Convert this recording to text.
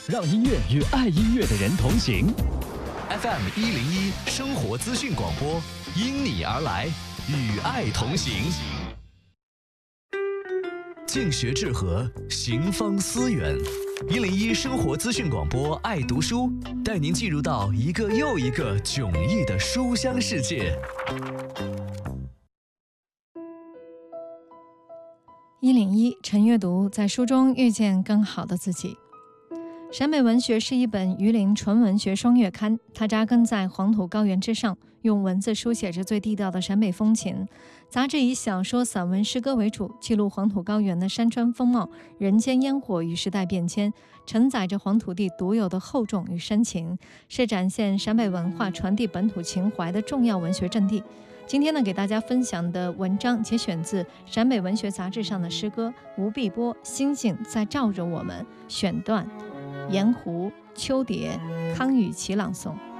让音乐与爱音乐的人同行。 FM101生活资讯广播，因你而来，与爱同行。静学治和，行方思远。101生活资讯广播，爱读书，带您进入到一个又一个迥异的书香世界。 101晨阅读，在书中遇见更好的自己。陕北文学是一本榆林纯文学双月刊，它扎根在黄土高原之上，用文字书写着最地道的陕北风情。杂志以小说、散文、诗歌为主，记录黄土高原的山川风貌、人间烟火与时代变迁，承载着黄土地独有的厚重与深情，是展现陕北文化、传递本土情怀的重要文学阵地。今天呢，给大家分享的文章节选自陕北文学杂志上的诗歌吴碧波《星星在照着我们》选段，盐湖、秋蝶、康雨琪朗诵。